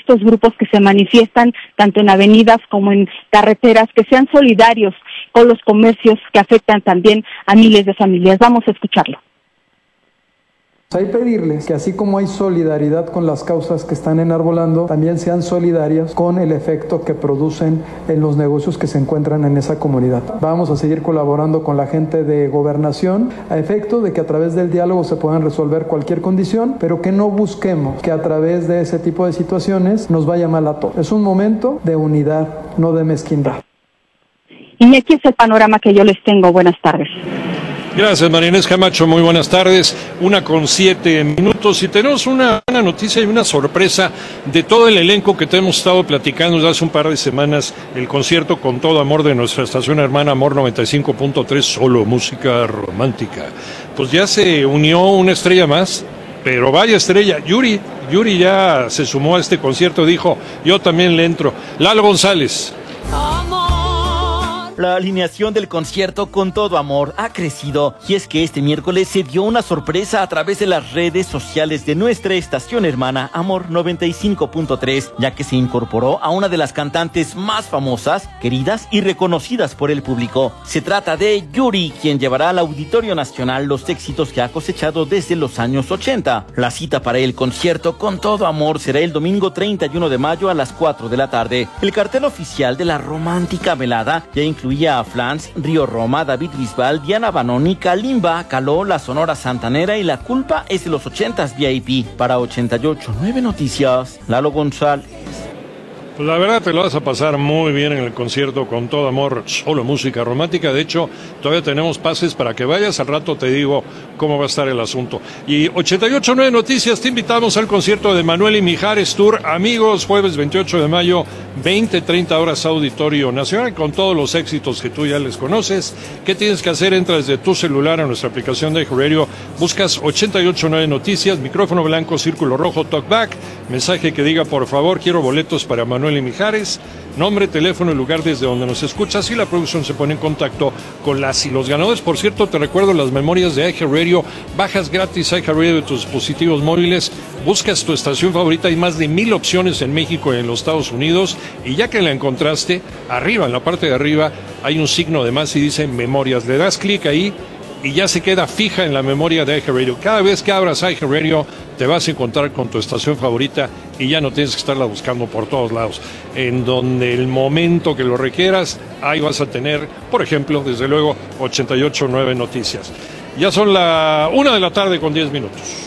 estos grupos que se manifiestan tanto en avenidas como en carreteras, que sean solidarios con los comercios que afectan también a miles de familias. Vamos a escucharlo. Hay pedirles que así como hay solidaridad con las causas que están enarbolando, también sean solidarias con el efecto que producen en los negocios que se encuentran en esa comunidad. Vamos a seguir colaborando con la gente de Gobernación a efecto de que a través del diálogo se puedan resolver cualquier condición, pero que no busquemos que a través de ese tipo de situaciones nos vaya mal a todos. Es un momento de unidad, no de mezquindad. Y aquí es el panorama que yo les tengo. Buenas tardes. Gracias, María Inés Camacho, muy buenas tardes, 1:07 y tenemos una buena noticia y una sorpresa de todo el elenco que te hemos estado platicando desde hace un par de semanas, el concierto Con Todo Amor de nuestra estación hermana Amor 95.3, solo música romántica. Pues ya se unió una estrella más, pero vaya estrella, Yuri ya se sumó a este concierto, dijo, yo también le entro. Lalo González. La alineación del concierto Con Todo Amor ha crecido, y es que este miércoles se dio una sorpresa a través de las redes sociales de nuestra estación hermana Amor 95.3, ya que se incorporó a una de las cantantes más famosas, queridas y reconocidas por el público. Se trata de Yuri, quien llevará al Auditorio Nacional los éxitos que ha cosechado desde los años 80. La cita para el concierto Con Todo Amor será el domingo 31 de mayo a las 4 de la tarde. El cartel oficial de la romántica velada ya incluía a Flans, Río Roma, David Bisbal, Diana Banoni, Kalimba, Caló, La Sonora Santanera y La Culpa es de los 80s VIP. Para 88.9 Noticias, Lalo González. Pues la verdad te lo vas a pasar muy bien en el concierto Con Todo Amor, solo música romántica. De hecho, todavía tenemos pases para que vayas. Al rato te digo cómo va a estar el asunto. Y 88.9 Noticias, te invitamos al concierto de Manuel y Mijares Tour. Amigos, jueves 28 de mayo, 20-30 horas, Auditorio Nacional, con todos los éxitos que tú ya les conoces. ¿Qué tienes que hacer? Entras desde tu celular a nuestra aplicación de iHeartRadio, buscas 88.9 Noticias, micrófono blanco, círculo rojo, talkback, mensaje que diga, por favor, quiero boletos para Manuel y Mijares, nombre, teléfono y lugar desde donde nos escuchas, y la producción se pone en contacto con las y los ganadores. Por cierto, te recuerdo las memorias de iHeartRadio, bajas gratis iHeartRadio de tus dispositivos móviles, buscas tu estación favorita, hay más de 1000 opciones en México y en los Estados Unidos, y ya que la encontraste, arriba, en la parte de arriba, hay un signo de más y dice memorias, le das clic ahí y ya se queda fija en la memoria de iHeartRadio. Cada vez que abras iHeartRadio te vas a encontrar con tu estación favorita y ya no tienes que estarla buscando por todos lados. En donde el momento que lo requieras, ahí vas a tener, por ejemplo, desde luego, 88.9 Noticias. Ya son la 1:10 p.m.